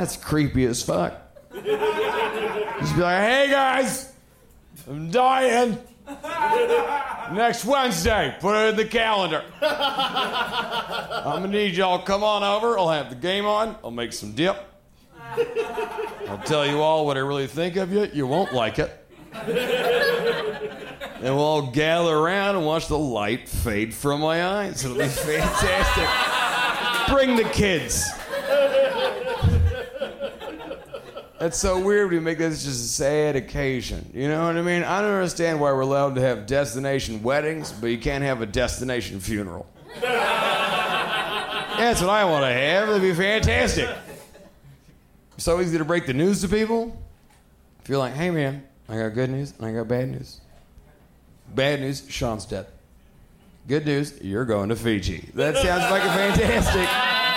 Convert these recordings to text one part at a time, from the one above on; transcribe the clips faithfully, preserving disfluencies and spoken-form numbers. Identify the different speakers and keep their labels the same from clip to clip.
Speaker 1: That's creepy as fuck. Just be like, hey guys, I'm dying. Next Wednesday, put it in the calendar. I'm gonna need y'all to come on over. I'll have the game on. I'll make some dip. I'll tell you all what I really think of you. You won't like it. And we'll all gather around and watch the light fade from my eyes. It'll be fantastic. Bring the kids. That's so weird when you make this just a sad occasion. You know what I mean? I don't understand why we're allowed to have destination weddings, but you can't have a destination funeral. That's what I want to have. It'd be fantastic. It's so easy to break the news to people. If you're like, hey man, I got good news and I got bad news. Bad news, Sean's dead. Good news, you're going to Fiji. That sounds fucking fantastic.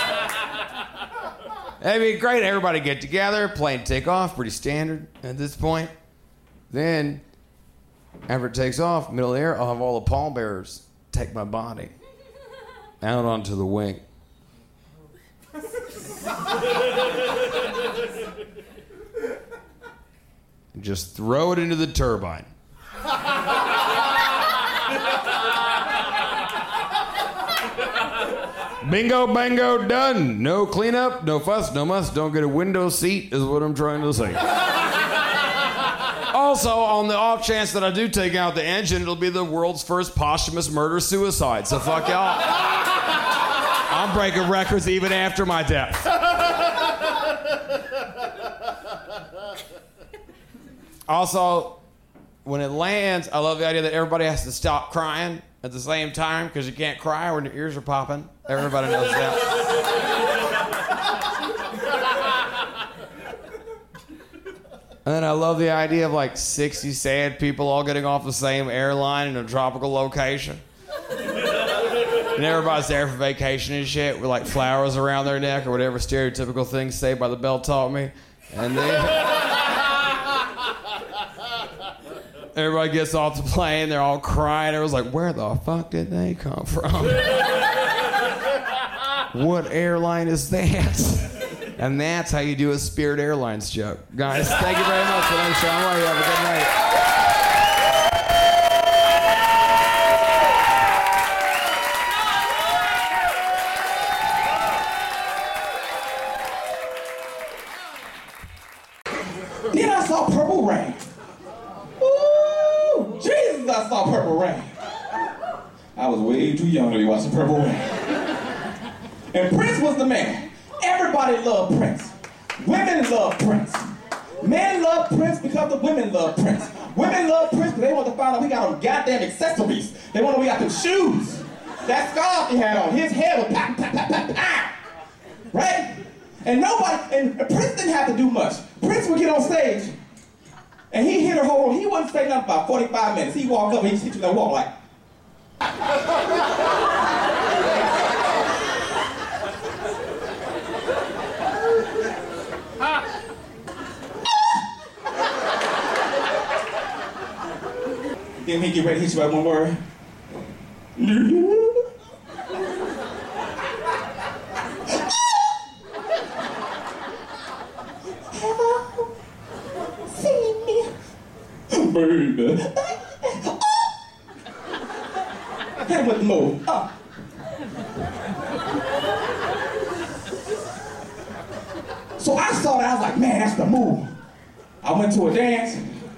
Speaker 1: That'd be great. Everybody get together, plane take off, pretty standard at this point. Then, after it takes off, middle of the air, I'll have all the pallbearers take my body out onto the wing. Just throw it into the turbine. Bingo, bango, done. No cleanup, no fuss, no muss. Don't get a window seat is what I'm trying to say. Also, on the off chance that I do take out the engine, it'll be the world's first posthumous murder-suicide. So fuck y'all. I'm breaking records even after my death. Also, when it lands, I love the idea that everybody has to stop crying at the same time because you can't cry when your ears are popping. Everybody knows that. And then I love the idea of like sixty sad people all getting off the same airline in a tropical location. And everybody's there for vacation and shit with like flowers around their neck or whatever stereotypical things Saved by the Bell taught me. And then everybody gets off the plane, they're all crying. Everyone's like, where the fuck did they come from? What airline is that? And that's how you do a Spirit Airlines joke. Guys, thank you very much for that, Sean. Well, you have a good
Speaker 2: night. Then I saw Purple Rain. Ooh, Jesus, I saw Purple Rain. I was way too young to be watching Purple Rain. And Prince was the man. Everybody loved Prince. Women loved Prince. Men loved Prince because the women loved Prince. Women loved Prince because they want to find out we got on goddamn accessories. They want to know we got them shoes. That scarf he had on, his hair was pop, pop, pop, pop, pop. Right? And nobody, and Prince didn't have to do much. Prince would get on stage, and he hit her whole, he wouldn't say nothing about forty-five minutes. He walk up, and he'd hit you that walk like. Then he get ready to hit you by one word. Hello, see me, baby. Hit him with the move. Up. So I saw that. I was like, man, that's the move. I went to a dance.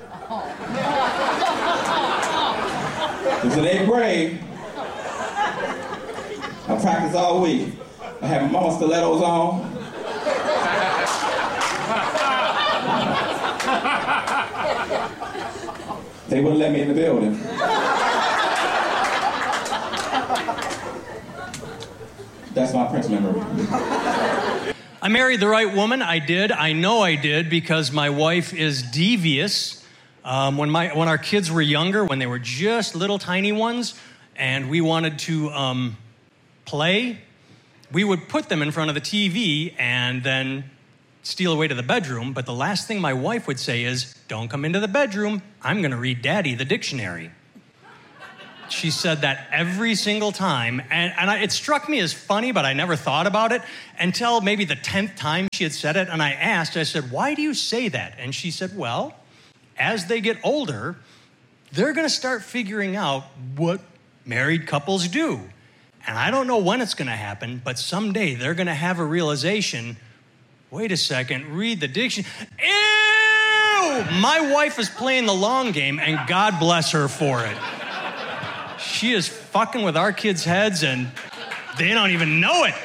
Speaker 2: It was in eighth grade. I practiced all week. I had my mama stilettos on. They wouldn't let me in the building. That's my Prince memory.
Speaker 3: I married the right woman. I did. I know I did because my wife is devious. Um, when my when our kids were younger, when they were just little tiny ones, and we wanted to um, play, we would put them in front of the T V and then steal away to the bedroom. But the last thing my wife would say is, "Don't come into the bedroom. I'm going to read Daddy the dictionary." She said that every single time. And, and I, it struck me as funny, but I never thought about it until maybe the tenth time she had said it. And I asked, I said, why do you say that? And she said, well, as they get older, they're going to start figuring out what married couples do. And I don't know when it's going to happen, but someday they're going to have a realization, wait a second, read the dictionary. Ew! My wife is playing the long game, and God bless her for it. She is fucking with our kids' heads, and they don't even know it.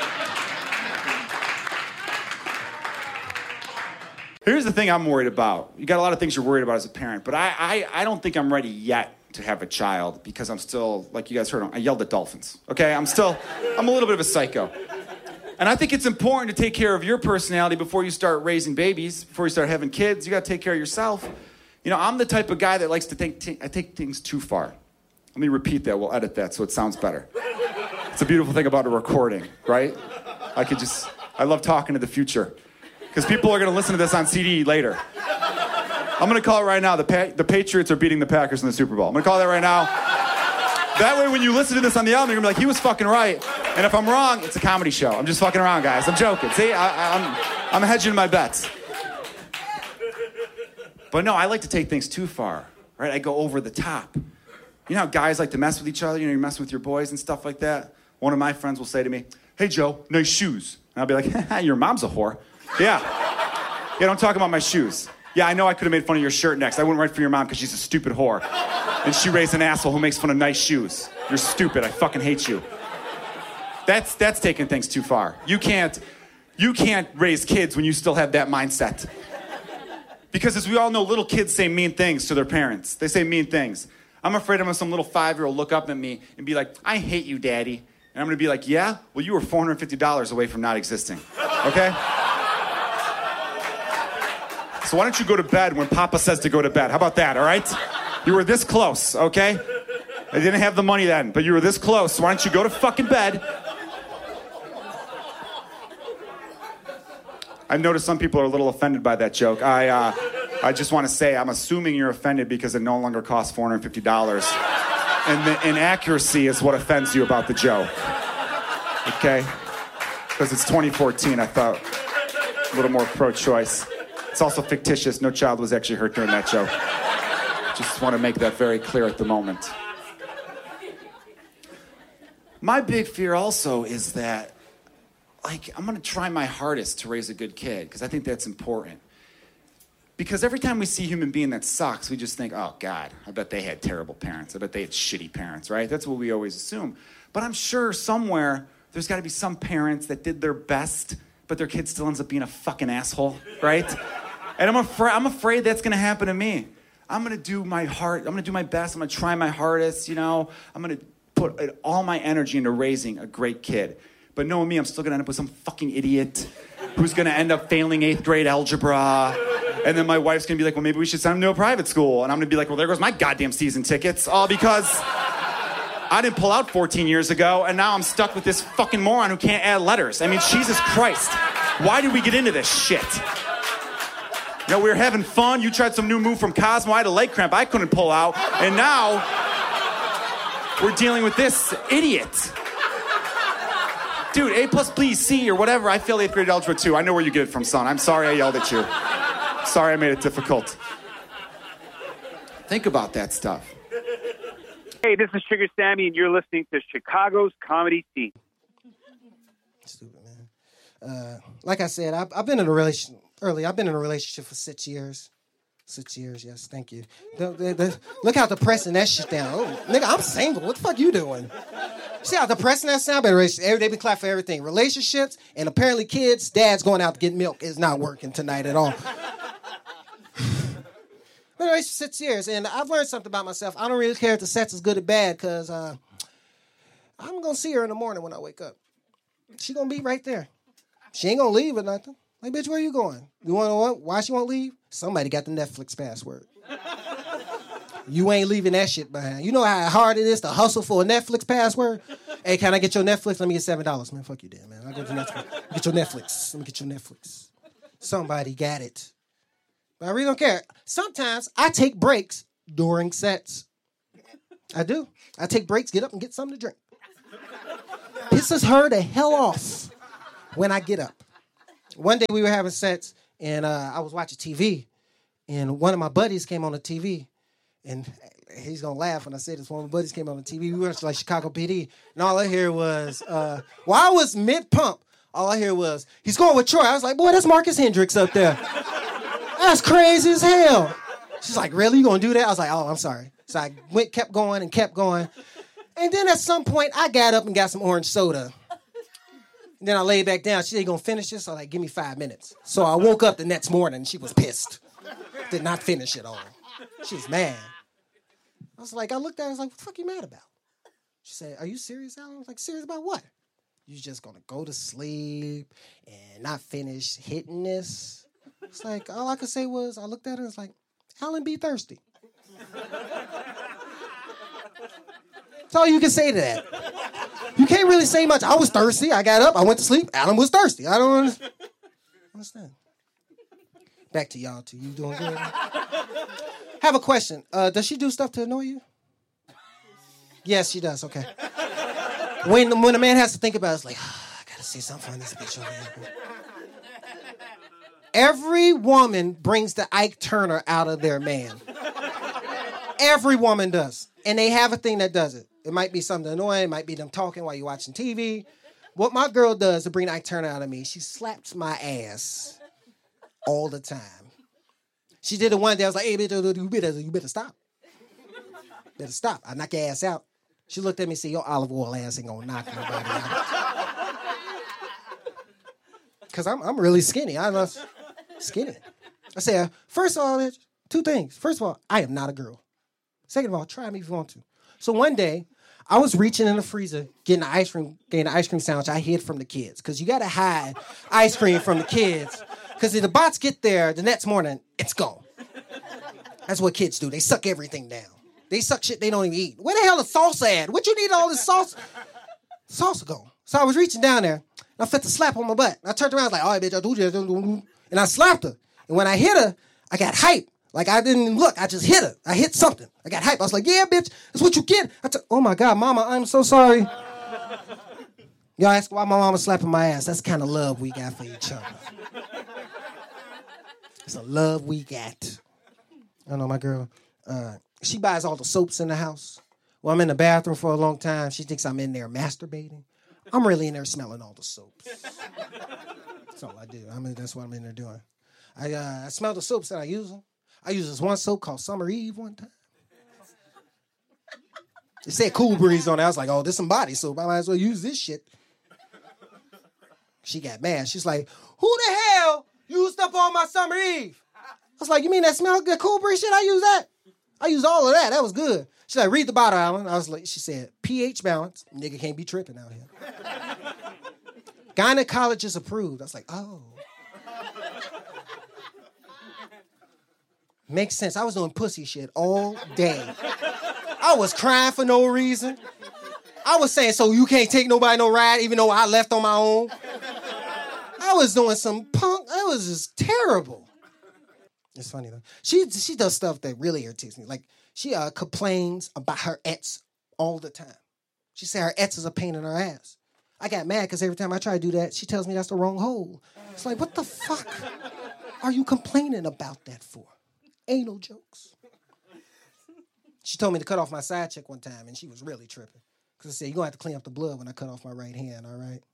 Speaker 4: Here's the thing I'm worried about. You got a lot of things you're worried about as a parent, but I, I, I don't think I'm ready yet to have a child because I'm still, like you guys heard, I yelled at dolphins, okay? I'm still, I'm a little bit of a psycho. And I think it's important to take care of your personality before you start raising babies, before you start having kids. You got to take care of yourself. You know, I'm the type of guy that likes to think, t- I take things too far. Let me repeat that. We'll edit that so it sounds better. It's a beautiful thing about a recording, right? I could just, I love talking to the future because people are going to listen to this on C D later. I'm going to call it right now. The pa- the Patriots are beating the Packers in the Super Bowl. I'm going to call that right now. That way when you listen to this on the album, you're going to be like, he was fucking right. And if I'm wrong, it's a comedy show. I'm just fucking around, guys. I'm joking. See, I, I'm, I'm hedging my bets. But no, I like to take things too far, right? I go over the top. You know how guys like to mess with each other? You know, you're messing with your boys and stuff like that. One of my friends will say to me, hey, Joe, nice shoes. And I'll be like, your mom's a whore. Yeah. Yeah, don't talk about my shoes. Yeah, I know I could have made fun of your shirt next. I wouldn't write for your mom because she's a stupid whore. And she raised an asshole who makes fun of nice shoes. You're stupid. I fucking hate you. That's that's taking things too far. You can't, you can't raise kids when you still have that mindset. Because as we all know, little kids say mean things to their parents. They say mean things. I'm afraid I'm gonna have some little five-year-old look up at me and be like, I hate you, Daddy. And I'm gonna be like, yeah? Well, you were four hundred fifty dollars away from not existing, okay? So why don't you go to bed when Papa says to go to bed? How about that, all right? You were this close, okay? I didn't have the money then, but you were this close. So why don't you go to fucking bed? I've noticed some people are a little offended by that joke. I, uh, I just want to say I'm assuming you're offended because it no longer costs four hundred fifty dollars. And the inaccuracy is what offends you about the joke. Okay? Because it's twenty fourteen, I thought a little more pro-choice. It's also fictitious. No child was actually hurt during that joke. Just want to make that very clear at the moment. My big fear also is that, like, I'm going to try my hardest to raise a good kid because I think that's important. Because every time we see a human being that sucks, we just think, oh, God, I bet they had terrible parents. I bet they had shitty parents, right? That's what we always assume. But I'm sure somewhere there's got to be some parents that did their best, but their kid still ends up being a fucking asshole, right? And I'm afraid, I'm afraid that's going to happen to me. I'm going to do my heart. I'm going to do my best. I'm going to try my hardest, you know. I'm going to put all my energy into raising a great kid. But knowing me, I'm still going to end up with some fucking idiot who's going to end up failing eighth grade algebra. And then my wife's going to be like, well, maybe we should send him to a private school. And I'm going to be like, well, there goes my goddamn season tickets. All because I didn't pull out fourteen years ago, and now I'm stuck with this fucking moron who can't add letters. I mean, Jesus Christ. Why did we get into this shit? You know, we were having fun. You tried some new move from Cosmo. I had a leg cramp I couldn't pull out. And now we're dealing with this idiot. Dude, A plus, please, C or whatever. I failed eighth grade algebra too. I know where you get it from, son. I'm sorry I yelled at you. Sorry I made it difficult. Think about that stuff.
Speaker 5: Hey, this is Sugar Sammy, and you're listening to Chicago's Comedy Scene.
Speaker 6: Stupid, man. Uh, like I said, I've, I've been in a relationship early. I've been in a relationship for six years. Six years, yes, thank you. The, the, the, look how depressing that shit down. Oh, nigga, I'm single. What the fuck you doing? See how depressing that sound? Every day we clap for everything. Relationships and apparently kids, dad's going out to get milk is not working tonight at all. Been in a relationship for six years, and I've learned something about myself. I don't really care if the sex is good or bad, because uh, I'm going to see her in the morning when I wake up. She going to be right there. She ain't going to leave or nothing. Like, bitch, where you going? You want to know why she won't leave? Somebody got the Netflix password. You ain't leaving that shit behind. You know how hard it is to hustle for a Netflix password? Hey, can I get your Netflix? Let me get seven dollars. Man, fuck you, damn, man. I'll go to Netflix. Get your Netflix. Let me get your Netflix. Somebody got it. But I really don't care. Sometimes I take breaks during sets. I do. I take breaks, get up, and get something to drink. Pisses her the hell off when I get up. One day we were having sex, and uh, I was watching T V, and one of my buddies came on the T V, and he's going to laugh when I say this. One of my buddies came on the T V. We went to like Chicago P D, and all I hear was, uh, while I was mid-pump, all I hear was, he's going with Troy. I was like, boy, that's Marcus Hendricks up there. That's crazy as hell. She's like, really? You going to do that? I was like, oh, I'm sorry. So I went, kept going and kept going. And then at some point, I got up and got some orange soda. And then I laid back down. She said, you going to finish this? I was like, give me five minutes. So I woke up the next morning, and she was pissed. Did not finish it all. She was mad. I was like, I looked at her, I was like, what the fuck you mad about? She said, are you serious, Alan? I was like, serious about what? You just going to go to sleep and not finish hitting this? It's like, all I could say was, I looked at her and was like, Alan be thirsty. That's all you can say to that. You can't really say much. I was thirsty. I got up. I went to sleep. Alan was thirsty. I don't understand. Back to y'all two. You doing good? Have a question. Uh, does she do stuff to annoy you? Yes, she does. Okay. When, when a man has to think about it, it's like, oh, I got to say something on this bitch over here. Every woman brings the Ike Turner out of their man. Every woman does. And they have a thing that does it. It might be something annoying. It might be them talking while you're watching T V. What my girl does to bring Ike Turner out of me, she slaps my ass all the time. She did it one day. I was like, hey, bitch, you better, you better stop. Better stop. I knock your ass out. She looked at me and said, your olive oil ass ain't gonna knock nobody out. Because I'm, I'm really skinny. I'm not skinny. I said, first of all, bitch, two things. First of all, I am not a girl. Second of all, try me if you want to. So one day, I was reaching in the freezer, getting an ice cream, getting an ice cream sandwich I hid from the kids. Because you got to hide ice cream from the kids. Because if the bots get there the next morning, it's gone. That's what kids do. They suck everything down. They suck shit they don't even eat. Where the hell is salsa at? What you need all this salsa? Salsa gone. So I was reaching down there, and I felt the slap on my butt. And I turned around, I was like, all right, bitch, I'll do this. And I slapped her. And when I hit her, I got hype. Like, I didn't look. I just hit her. I hit something. I got hype. I was like, yeah, bitch, that's what you get. I t- oh, my God, Mama, I'm so sorry. Y'all ask why my mama slapping my ass. That's the kind of love we got for each other. It's a love we got. I know my girl, uh, she buys all the soaps in the house. Well, I'm in the bathroom for a long time. She thinks I'm in there masturbating. I'm really in there smelling all the soaps. That's all I do. I mean, that's what I'm in there doing. I, uh, I smell the soaps and I use them. I used this one soap called Summer Eve one time. It said Cool Breeze on it. I was like, oh, this some body soap. I might as well use this shit. She got mad. She's like, who the hell used up all my Summer Eve? I was like, you mean that smell good Cool Breeze shit? I use that. I used all of that. That was good. She's like, read the bottle, Alan. I was like, she said, pH balance. Nigga can't be tripping out here. Gynecologist approved. I was like, oh. Makes sense. I was doing pussy shit all day. I was crying for no reason. I was saying, so you can't take nobody no ride, even though I left on my own. I was doing some punk. That was just terrible. It's funny though. She she does stuff that really irritates me. Like she uh, complains about her ex all the time. She said her ex is a pain in her ass. I got mad because every time I try to do that, she tells me that's the wrong hole. It's like, what the fuck are you complaining about that for? Ain't no jokes. She told me to cut off my side check one time, and she was really tripping. Because I said, you're going to have to clean up the blood when I cut off my right hand, all right?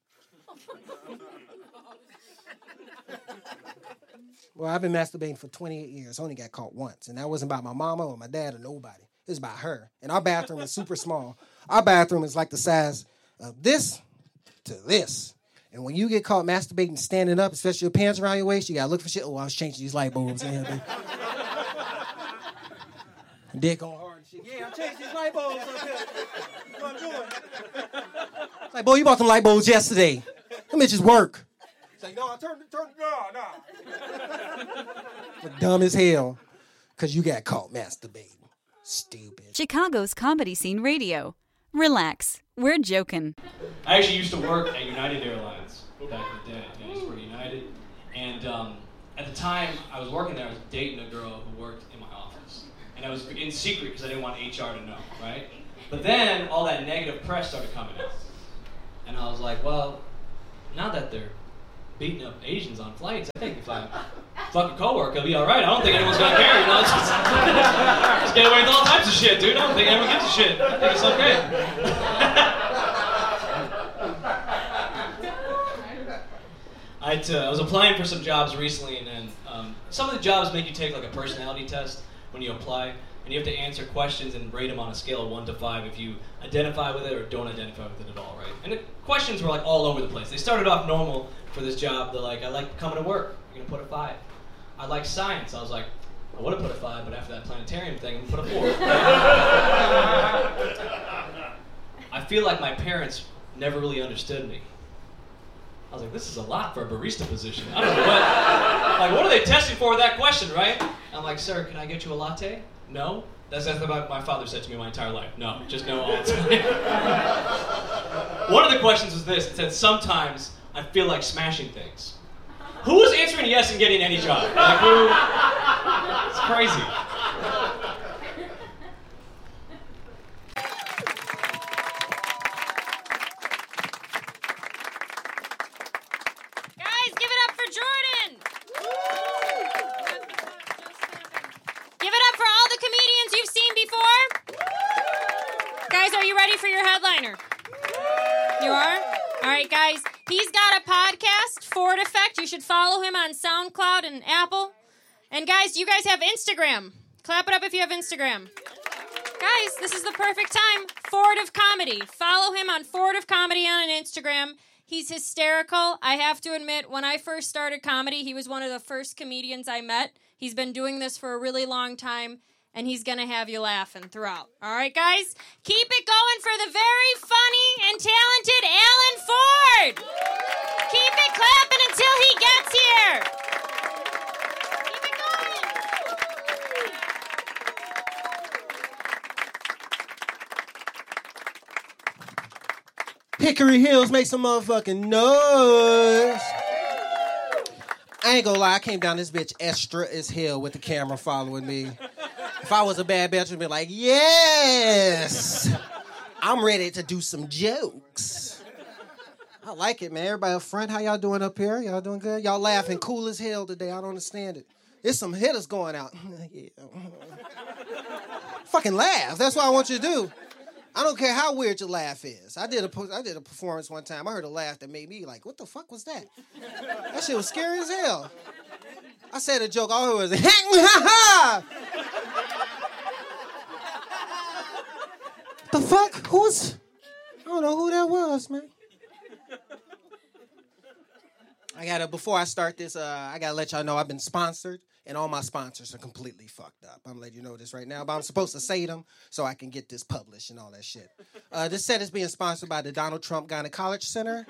Speaker 6: Well, I've been masturbating for twenty-eight years. I only got caught once. And that wasn't about my mama or my dad or nobody. It was about her. And our bathroom is super small. Our bathroom is like the size of this to this. And when you get caught masturbating standing up, especially your pants around your waist, you got to look for shit. Oh, I was changing these light bulbs in here, baby. Dick on hard and shit. Yeah, I'm changing these light bulbs up here. That's what I'm doing. It's like, boy, you bought them light bulbs yesterday. Them bitches work. It's like, no, I turned, turn, no, no. But dumb as hell, because you got caught masturbating. Stupid.
Speaker 7: Chicago's Comedy Scene Radio. Relax. We're joking.
Speaker 8: I actually used to work at United Airlines back in the day. I used to work at United. And um, at the time I was working there, I was dating a girl who worked in my office. And I was in secret because I didn't want H R to know, right? But then all that negative press started coming out. And I was like, well, now that they're beating up Asians on flights, I think if I fuck a coworker, it'll be all right. I don't think anyone's gonna care. You know, it's just, just get away with all types of shit, dude. I don't think anyone gives a shit. I think it's okay. I, uh, I was applying for some jobs recently, and, and um, some of the jobs make you take like a personality test when you apply, and you have to answer questions and rate them on a scale of one to five if you identify with it or don't identify with it at all, right? And the questions were like all over the place. They started off normal for this job. They're like, I like coming to work. You're gonna put a five. I like science. I was like, I would have put a five, but after that planetarium thing, I'm gonna put a four. I feel like my parents never really understood me. I was like, this is a lot for a barista position. I don't know what, like, what are they testing for with that question, right? I'm like, sir, can I get you a latte? No? That's, that's what my father said to me my entire life. No, just no all the time. One of the questions was this. It said, sometimes I feel like smashing things. Who was answering yes and getting any job? Like, who? It's crazy.
Speaker 9: For your headliner. You are? All right, guys. He's got a podcast, Ford Effect. You should follow him on SoundCloud and Apple. And guys, you guys have Instagram. Clap it up if you have Instagram. Guys, this is the perfect time. Ford of Comedy. Follow him on Ford of Comedy on Instagram. He's hysterical. I have to admit, when I first started comedy, he was one of the first comedians I met. He's been doing this for a really long time. And he's going to have you laughing throughout. All right, guys? Keep it going for the very funny and talented Alan Ford. Keep it clapping until he gets here. Keep it going.
Speaker 6: Hickory Hills, make some motherfucking noise. I ain't gonna lie, I came down this bitch extra as hell with the camera following me. If I was a bad bitch, I'd be like, yes, I'm ready to do some jokes. I like it, man. Everybody up front, how y'all doing up here? Y'all doing good? Y'all laughing cool as hell today. I don't understand it. There's some hitters going out. Yeah. Fucking laugh. That's what I want you to do. I don't care how weird your laugh is. I did a I did a performance one time. I heard a laugh that made me like, what the fuck was that? That shit was scary as hell. I said a joke. All I heard was, ha ha ha. The fuck? Who's? I don't know who that was, man. I gotta, before I start this, uh, I gotta let y'all know I've been sponsored, and all my sponsors are completely fucked up. I'm letting you know this right now, but I'm supposed to say them so I can get this published and all that shit. Uh, this set is being sponsored by the Donald Trump Gynecology Center.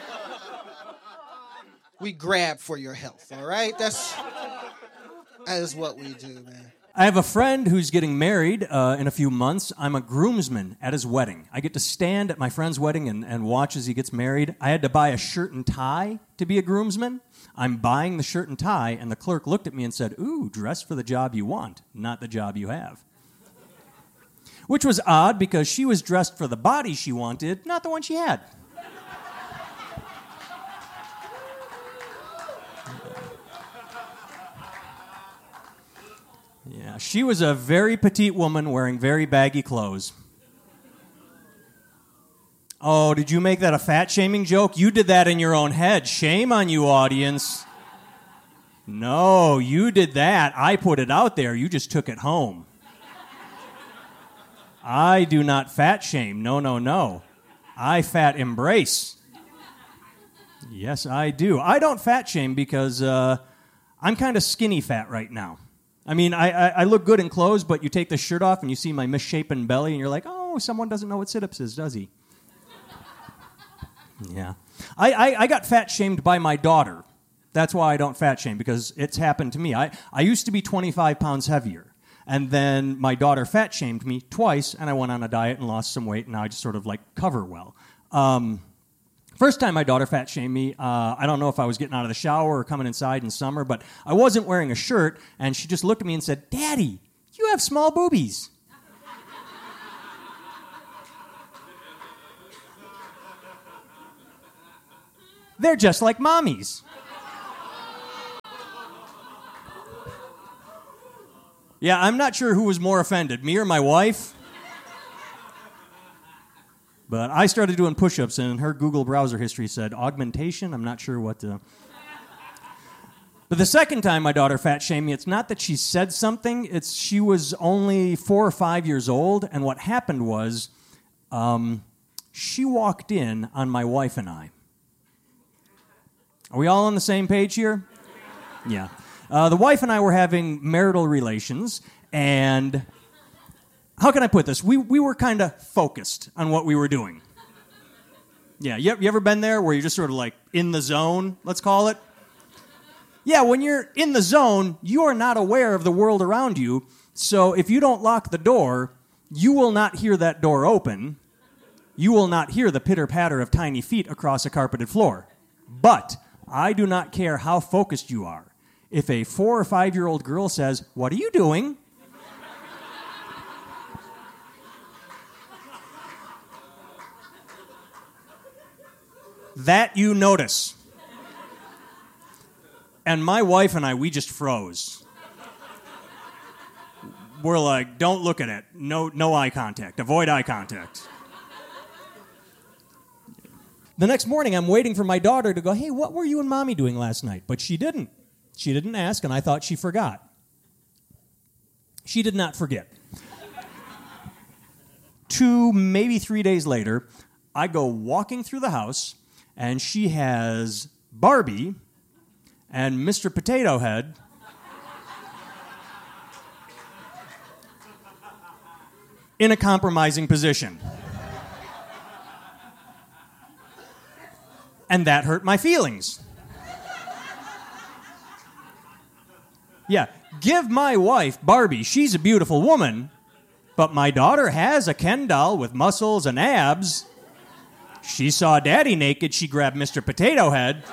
Speaker 6: We grab for your health, all right? That's, that is what we do, man.
Speaker 3: I have a friend who's getting married uh, in a few months. I'm a groomsman at his wedding. I get to stand at my friend's wedding and, and watch as he gets married. I had to buy a shirt and tie to be a groomsman. I'm buying the shirt and tie, and the clerk looked at me and said, ooh, dress for the job you want, not the job you have. Which was odd because she was dressed for the body she wanted, not the one she had. Yeah, she was a very petite woman wearing very baggy clothes. Oh, did you make that a fat-shaming joke? You did that in your own head. Shame on you, audience. No, you did that. I put it out there. You just took it home. I do not fat shame. No, no, no. I fat embrace. Yes, I do. I don't fat shame because uh, I'm kind of skinny fat right now. I mean, I, I, I look good in clothes, but you take the shirt off and you see my misshapen belly and you're like, oh, someone doesn't know what sit-ups is, does he? Yeah. I, I, I got fat shamed by my daughter. That's why I don't fat shame, because it's happened to me. I, I used to be twenty-five pounds heavier. And then my daughter fat shamed me twice, and I went on a diet and lost some weight, and now I just sort of like cover well. Um, first time my daughter fat shamed me, uh, I don't know if I was getting out of the shower or coming inside in summer, but I wasn't wearing a shirt, and she just looked at me and said, Daddy, you have small boobies. They're just like mommies. Yeah, I'm not sure who was more offended, me or my wife. But I started doing push-ups, and her Google browser history said augmentation. I'm not sure what to... But the second time my daughter fat-shamed me, it's not that she said something. It's she was only four or five years old, and what happened was um, she walked in on my wife and I. Are we all on the same page here? Yeah. Uh, the wife and I were having marital relations, and... How can I put this? We we were kind of focused on what we were doing. Yeah, you, you ever been there where you're just sort of like in the zone, let's call it? Yeah, when you're in the zone, you are not aware of the world around you. So if you don't lock the door, you will not hear that door open. You will not hear the pitter-patter of tiny feet across a carpeted floor. But I do not care how focused you are. If a four or five-year-old girl says, "What are you doing?" That you notice. And my wife and I, we just froze. We're like, don't look at it. No, no eye contact. Avoid eye contact. The next morning, I'm waiting for my daughter to go, "Hey, what were you and Mommy doing last night?" But she didn't. She didn't ask, and I thought she forgot. She did not forget. Two, maybe three days later, I go walking through the house, and she has Barbie and Mister Potato Head in a compromising position. And that hurt my feelings. Yeah, give my wife Barbie. She's a beautiful woman, but my daughter has a Ken doll with muscles and abs. She saw Daddy naked, she grabbed Mister Potato Head.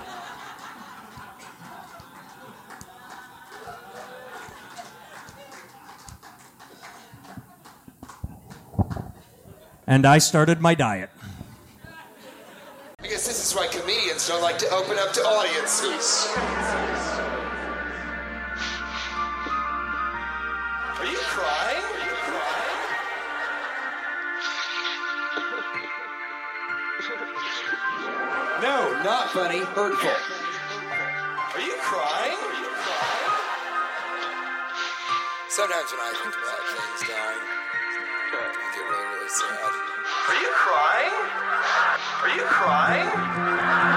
Speaker 3: And I started my diet.
Speaker 10: I guess this is why comedians don't like to open up to audiences. Are you crying? Are you crying? No, not funny, hurtful. Are you crying? Are you crying? Sometimes when I think about things dying, I get really, really sad. Are you crying? Are you crying?